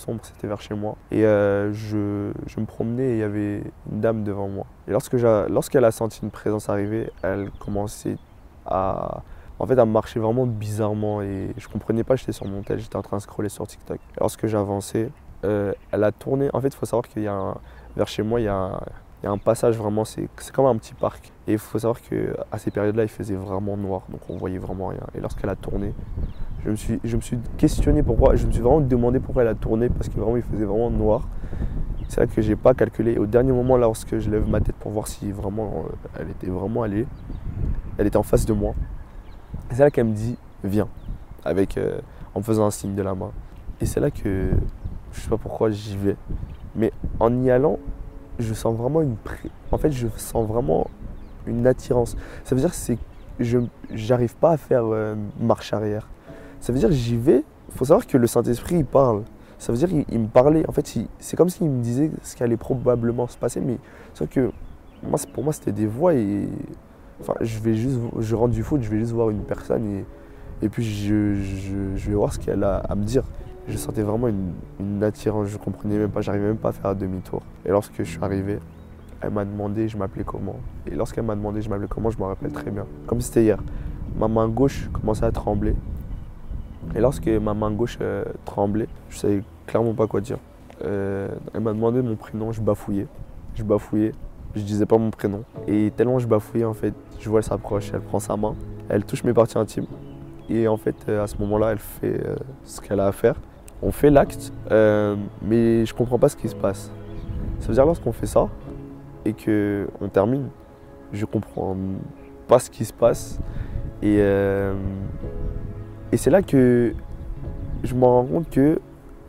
sombre, c'était vers chez moi. Et je me promenais et il y avait une dame devant moi. Et lorsqu'elle a senti une présence arriver, elle commençait à, à marcher vraiment bizarrement. Et je comprenais pas, j'étais sur mon tel, j'étais en train de scroller sur TikTok. Et lorsque j'avançais, elle a tourné. En fait, il faut savoir vers chez moi, il y a un passage vraiment, c'est comme un petit parc. Et il faut savoir qu'à ces périodes-là, il faisait vraiment noir, donc on voyait vraiment rien. Et lorsqu'elle a tourné, je me suis questionné pourquoi, je me suis vraiment demandé pourquoi elle a tourné, parce que vraiment il faisait vraiment noir. C'est là que j'ai pas calculé. Et au dernier moment, lorsque je lève ma tête pour voir si vraiment elle était vraiment allée, elle était en face de moi. C'est là qu'elle me dit viens, en me faisant un signe de la main. Et c'est là que je sais pas pourquoi j'y vais. Mais en y allant, je sens vraiment je sens vraiment une attirance. Ça veut dire que je j'arrive pas à faire marche arrière. Ça veut dire que j'y vais. Il faut savoir que le Saint-Esprit, il parle. Ça veut dire qu'il me parlait. En fait, c'est comme s'il me disait ce qui allait probablement se passer. Mais c'est vrai que pour moi, c'était des voix. Et enfin, je rentre du foot, je vais juste voir une personne. Et puis, je vais voir ce qu'elle a à me dire. Je sentais vraiment une attirance. Je comprenais même pas. J'arrivais même pas à faire un demi-tour. Et lorsque je suis arrivé, elle m'a demandé je m'appelais comment. Et lorsqu'elle m'a demandé je m'appelais comment, je me rappelle très bien. Comme si c'était hier. Ma main gauche commençait à trembler. Et lorsque ma main gauche tremblait, je savais clairement pas quoi dire. Elle m'a demandé mon prénom, je bafouillais. Je disais pas mon prénom. Et tellement je bafouillais, en fait, je vois elle s'approche, elle prend sa main, elle touche mes parties intimes. Et en fait, à ce moment-là, elle fait ce qu'elle a à faire. On fait l'acte, mais je comprends pas ce qui se passe. Ça veut dire lorsqu'on fait ça et qu'on termine, je comprends pas ce qui se passe. Et c'est là que je me rends compte que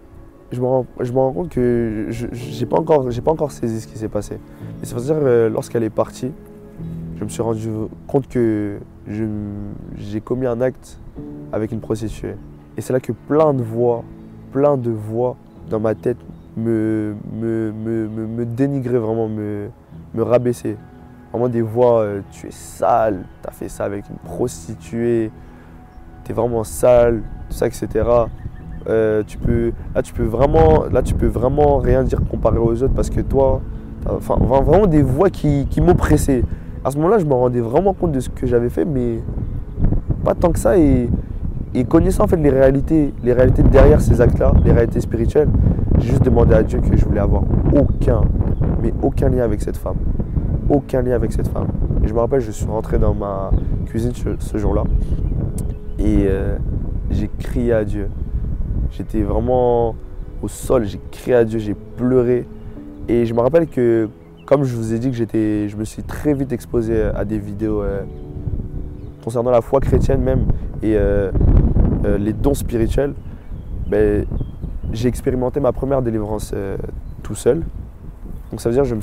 j'ai pas encore saisi ce qui s'est passé. Et ça veut dire lorsqu'elle est partie, je me suis rendu compte que j'ai commis un acte avec une prostituée. Et c'est là que plein de voix dans ma tête me dénigraient vraiment, me rabaissaient. Vraiment des voix, tu es sale, tu as fait ça avec une prostituée, tu es vraiment sale, tout ça, etc. Tu peux vraiment rien dire comparé aux autres parce que toi, vraiment des voix qui m'oppressaient. À ce moment-là, je me rendais vraiment compte de ce que j'avais fait, mais pas tant que ça. Et connaissant en fait les réalités derrière ces actes-là, les réalités spirituelles, j'ai juste demandé à Dieu que je voulais avoir aucun lien avec cette femme. Aucun lien avec cette femme. Et je me rappelle, je suis rentré dans ma cuisine ce jour-là et j'ai crié à Dieu. J'étais vraiment au sol, j'ai crié à Dieu, j'ai pleuré. Et je me rappelle que, comme je vous ai dit que je me suis très vite exposé à des vidéos concernant la foi chrétienne même et les dons spirituels, ben, j'ai expérimenté ma première délivrance tout seul. Donc ça veut dire que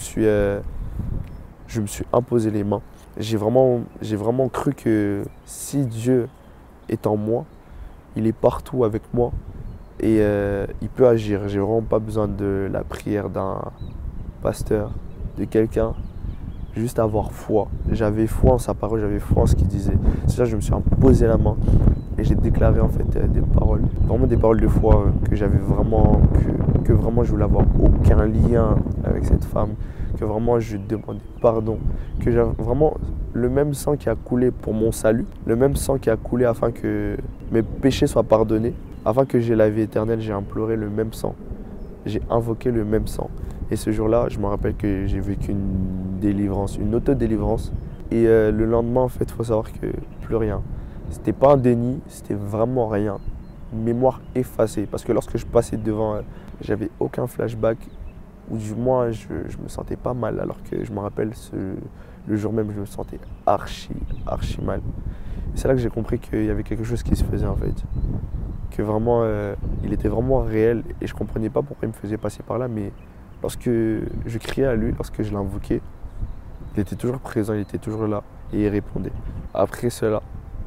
je me suis imposé les mains. J'ai vraiment cru que si Dieu est en moi, il est partout avec moi et il peut agir. J'ai vraiment pas besoin de la prière d'un pasteur, de quelqu'un. Juste avoir foi. J'avais foi en sa parole, j'avais foi en ce qu'il disait. C'est ça, je me suis imposé la main et j'ai déclaré en fait des paroles, vraiment des paroles de foi que j'avais vraiment, que vraiment je voulais avoir aucun lien avec cette femme, que vraiment je demandais pardon, que j'avais vraiment le même sang qui a coulé pour mon salut, le même sang qui a coulé afin que mes péchés soient pardonnés, afin que j'aie la vie éternelle, j'ai imploré le même sang, j'ai invoqué le même sang. Et ce jour-là, je me rappelle que j'ai vécu une délivrance, une auto-délivrance. Et le lendemain, en fait, il faut savoir que plus rien. C'était pas un déni, c'était vraiment rien. Une mémoire effacée. Parce que lorsque je passais devant, j'avais aucun flashback. Ou du moins, je me sentais pas mal. Alors que je me rappelle, le jour même, je me sentais archi mal. Et c'est là que j'ai compris qu'il y avait quelque chose qui se faisait en fait. Que vraiment, il était vraiment réel. Et je comprenais pas pourquoi il me faisait passer par là. Mais lorsque je criais à lui, lorsque je l'invoquais, il était toujours présent, il était toujours là et il répondait. Après ça,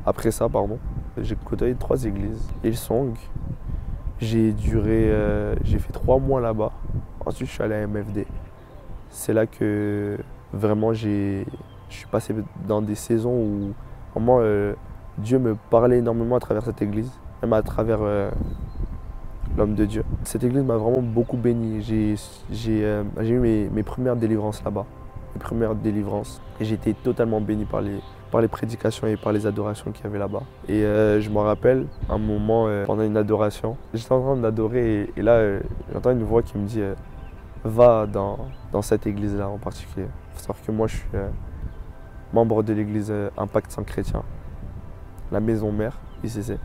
j'ai côtoyé 3 églises. Hillsong, j'ai fait 3 mois là-bas. Ensuite, je suis allé à MFD. C'est là que vraiment je suis passé dans des saisons où vraiment Dieu me parlait énormément à travers cette église, même à travers l'homme de Dieu. Cette église m'a vraiment beaucoup béni. J'ai eu mes premières délivrances là-bas, mes premières délivrances. Et j'ai été totalement béni par les prédications et par les adorations qu'il y avait là-bas. Et je me rappelle un moment pendant une adoration, j'étais en train d'adorer et là j'entends une voix qui me dit va dans cette église-là en particulier. Il faut savoir que moi je suis membre de l'église Impact Saint Chrétien, la maison mère, ICC.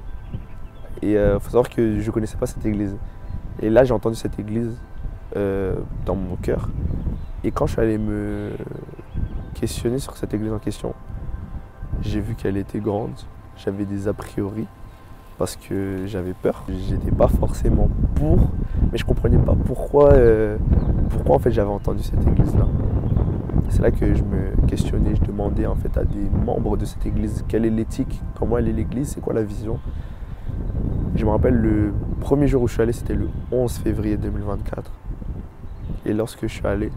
Et il faut savoir que je ne connaissais pas cette église. Et là j'ai entendu cette église dans mon cœur. Et quand je suis allé me questionner sur cette église en question, j'ai vu qu'elle était grande, j'avais des a priori parce que j'avais peur. J'étais pas forcément pour, mais je comprenais pas pourquoi en fait j'avais entendu cette église-là. C'est là que je me questionnais, je demandais en fait à des membres de cette église quelle est l'éthique, comment elle est l'église, c'est quoi la vision. Je me rappelle le premier jour où je suis allé, c'était le 11 février 2024. Et lorsque je suis allé,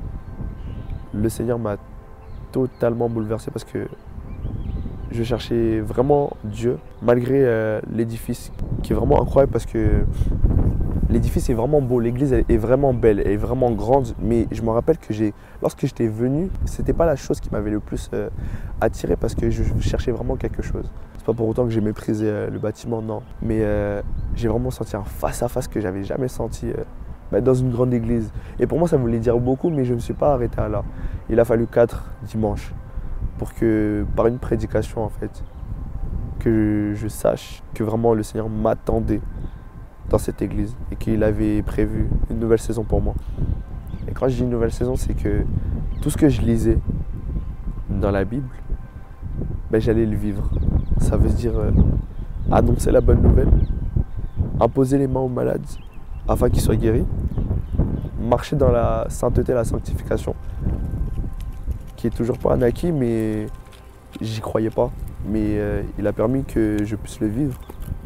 le Seigneur m'a totalement bouleversé parce que je cherchais vraiment Dieu, malgré l'édifice qui est vraiment incroyable parce que l'édifice est vraiment beau, l'église est vraiment belle, elle est vraiment grande. Mais je me rappelle que lorsque j'étais venu, c'était pas la chose qui m'avait le plus attiré parce que je cherchais vraiment quelque chose. C'est pas pour autant que j'ai méprisé le bâtiment, non. Mais j'ai vraiment senti un face-à-face que j'avais jamais senti dans une grande église. Et pour moi, ça voulait dire beaucoup, mais je ne me suis pas arrêté à là. Il a fallu 4 dimanches pour que, par une prédication en fait, que je sache que vraiment le Seigneur m'attendait dans cette église et qu'il avait prévu une nouvelle saison pour moi. Et quand je dis une nouvelle saison, c'est que tout ce que je lisais dans la Bible, j'allais le vivre. Ça veut dire annoncer la bonne nouvelle, imposer les mains aux malades afin qu'ils soient guéris, marcher dans la sainteté, la sanctification, qui est toujours pas un acquis, mais j'y croyais pas. Mais il a permis que je puisse le vivre.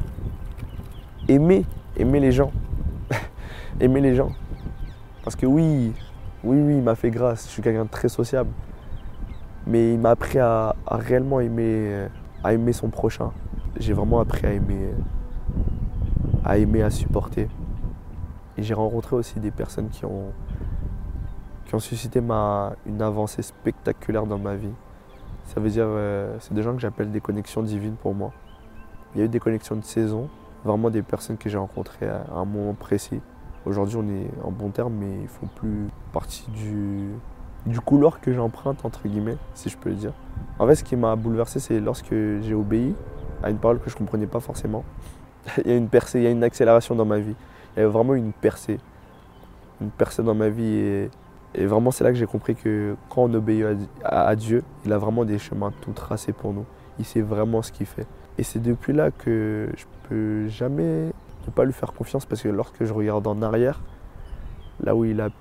Aimer les gens. Aimer les gens. Parce que oui, il m'a fait grâce. Je suis quelqu'un de très sociable. Mais il m'a appris à réellement aimer son prochain. J'ai vraiment appris à aimer, à supporter. Et j'ai rencontré aussi des personnes qui ont suscité une avancée spectaculaire dans ma vie. Ça veut dire, c'est des gens que j'appelle des connexions divines pour moi. Il y a eu des connexions de saison, vraiment des personnes que j'ai rencontrées à un moment précis. Aujourd'hui, on est en bon terme, mais ils ne font plus partie du couloir que j'emprunte, entre guillemets, si je peux le dire. En fait, ce qui m'a bouleversé, c'est lorsque j'ai obéi à une parole que je ne comprenais pas forcément. Il y a une percée, il y a une accélération dans ma vie. Il y a vraiment une percée dans ma vie. Et vraiment, c'est là que j'ai compris que quand on obéit à Dieu, il a vraiment des chemins tout tracés pour nous. Il sait vraiment ce qu'il fait. Et c'est depuis là que je ne peux jamais ne pas lui faire confiance parce que lorsque je regarde en arrière, là où il a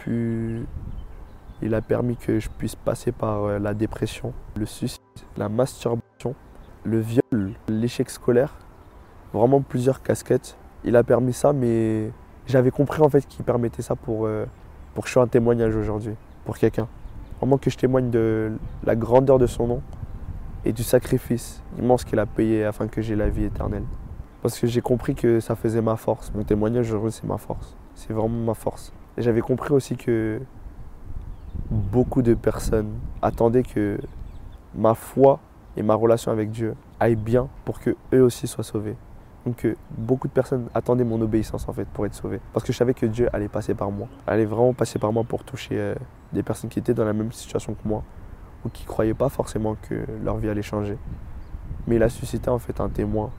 permis que je puisse passer par la dépression, le suicide, la masturbation, le viol, l'échec scolaire, vraiment plusieurs casquettes. Il a permis ça, mais j'avais compris en fait qu'il permettait ça pour que je sois un témoignage aujourd'hui, pour quelqu'un. Vraiment que je témoigne de la grandeur de son nom et du sacrifice immense qu'il a payé afin que j'ai la vie éternelle. Parce que j'ai compris que ça faisait ma force. Mon témoignage aujourd'hui, c'est ma force. C'est vraiment ma force. Et j'avais compris aussi que beaucoup de personnes attendaient que ma foi et ma relation avec Dieu aillent bien pour qu'eux aussi soient sauvés. Donc beaucoup de personnes attendaient mon obéissance en fait pour être sauvées. Parce que je savais que Dieu allait passer par moi. Allait vraiment passer par moi pour toucher des personnes qui étaient dans la même situation que moi ou qui ne croyaient pas forcément que leur vie allait changer. Mais il a suscité en fait un témoin.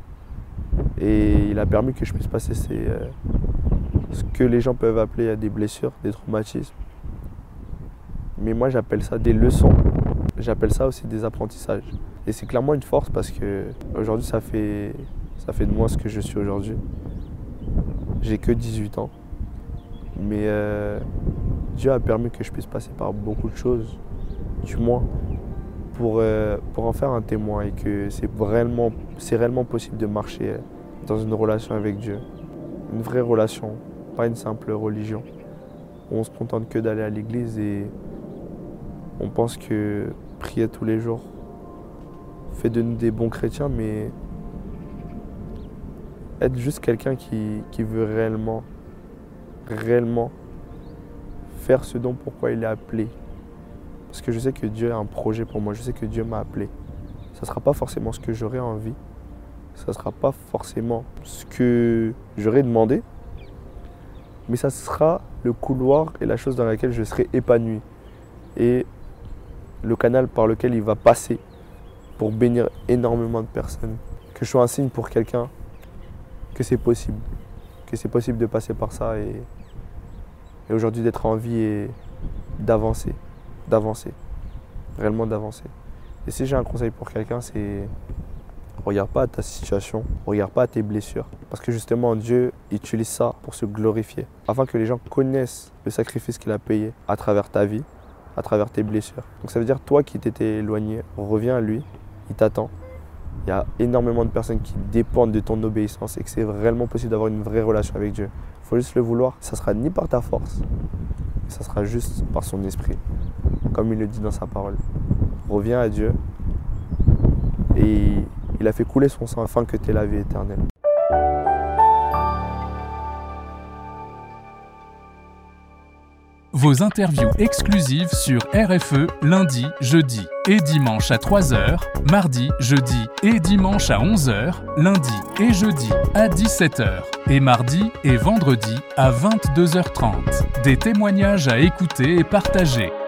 Et il a permis que je puisse passer ce que les gens peuvent appeler des blessures, des traumatismes. Mais moi j'appelle ça des leçons. J'appelle ça aussi des apprentissages. Et c'est clairement une force parce que aujourd'hui ça fait de moi ce que je suis aujourd'hui. J'ai que 18 ans. Mais Dieu a permis que je puisse passer par beaucoup de choses, du moins, pour en faire un témoin et que c'est réellement possible de marcher dans une relation avec Dieu. Une vraie relation, pas une simple religion. On se contente que d'aller à l'église et on pense que prier tous les jours fait de nous des bons chrétiens, mais être juste quelqu'un qui veut réellement faire ce dont pourquoi il est appelé. Parce que je sais que Dieu a un projet pour moi, je sais que Dieu m'a appelé. Ça ne sera pas forcément ce que j'aurais envie, ça ne sera pas forcément ce que j'aurais demandé, mais ça sera le couloir et la chose dans laquelle je serai épanoui. Et le canal par lequel il va passer pour bénir énormément de personnes. Que je sois un signe pour quelqu'un que c'est possible de passer par ça et aujourd'hui d'être en vie et d'avancer, réellement d'avancer. Et si j'ai un conseil pour quelqu'un, c'est regarde pas à ta situation, regarde pas à tes blessures. Parce que justement, Dieu utilise ça pour se glorifier, afin que les gens connaissent le sacrifice qu'il a payé à travers ta vie, à travers tes blessures. Donc ça veut dire, toi qui t'étais éloigné, reviens à lui, il t'attend. Il y a énormément de personnes qui dépendent de ton obéissance et que c'est réellement possible d'avoir une vraie relation avec Dieu. Il faut juste le vouloir. Ça ne sera ni par ta force, ça sera juste par son esprit, comme il le dit dans sa parole. Reviens à Dieu et il a fait couler son sang afin que tu aies la vie éternelle. Vos interviews exclusives sur RFE lundi, jeudi et dimanche à 3h, mardi, jeudi et dimanche à 11h, lundi et jeudi à 17h et mardi et vendredi à 22h30. Des témoignages à écouter et partager.